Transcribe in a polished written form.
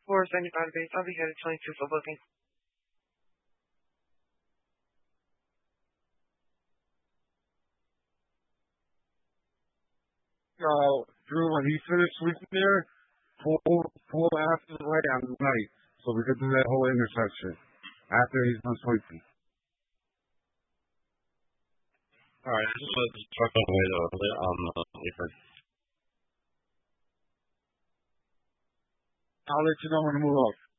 for Sanibel Base. I'll be headed 22 for booking. Drew, when he finished sleeping there, pull after the right on the night, so we could do that whole intersection after he's done sleeping. All right, just let the truck on the way though. Leaford. I'll let you know when to move up.